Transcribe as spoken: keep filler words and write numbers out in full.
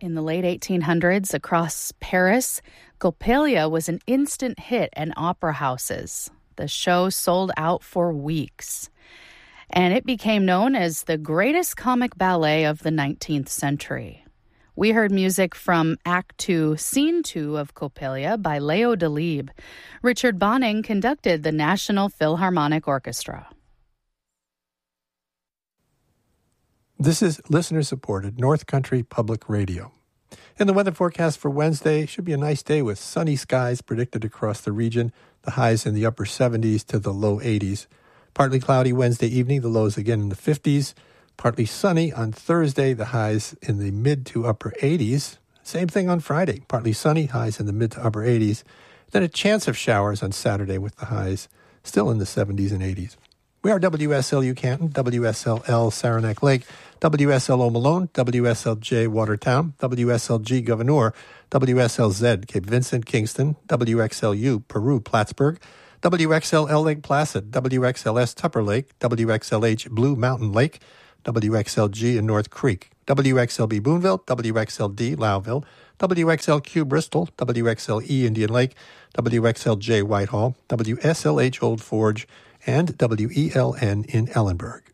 In the late eighteen hundreds, across Paris, Coppelia was an instant hit in opera houses. The show sold out for weeks. And it became known as the greatest comic ballet of the nineteenth century. We heard music from Act Two, Scene Two of Coppelia by Leo Delibes. Richard Bonning conducted the National Philharmonic Orchestra. This is listener-supported North Country Public Radio. In the weather forecast for Wednesday, should be a nice day with sunny skies predicted across the region. The highs in the upper seventies to the low eighties. Partly cloudy Wednesday evening, the lows again in the fifties. Partly sunny on Thursday, the highs in the mid to upper eighties. Same thing on Friday. Partly sunny, highs in the mid to upper eighties. Then a chance of showers on Saturday with the highs still in the seventies and eighties. We are W S L U Canton, W S L L Saranac Lake, W S L O Malone, W S L J Watertown, W S L G Gouverneur, W S L Z Cape Vincent Kingston, W X L U Peru Plattsburgh, W X L L Lake Placid, W X L S Tupper Lake, W X L H Blue Mountain Lake, W X L G in North Creek, W X L B Boonville, W X L D Lowville, W X L Q Bristol, W X L E Indian Lake, W X L J Whitehall, W S L H Old Forge, and W E L N in Ellenburg.